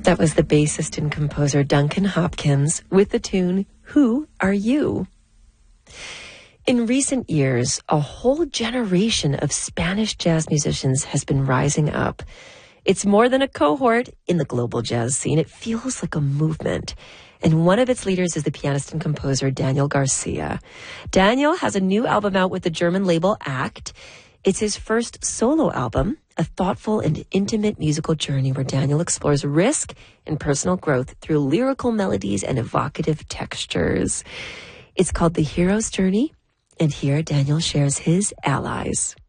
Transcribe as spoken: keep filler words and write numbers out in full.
That was the bassist and composer Duncan Hopkins with the tune, Who Are You? In recent years, a whole generation of Spanish jazz musicians has been rising up. It's more than a cohort in the global jazz scene. It feels like a movement. And one of its leaders is the pianist and composer Daniel Garcia. Daniel has a new album out with the German label Act. It's his first solo album, a thoughtful and intimate musical journey where Daniel explores risk and personal growth through lyrical melodies and evocative textures. It's called The Hero's Journey, and here Daniel shares his allies.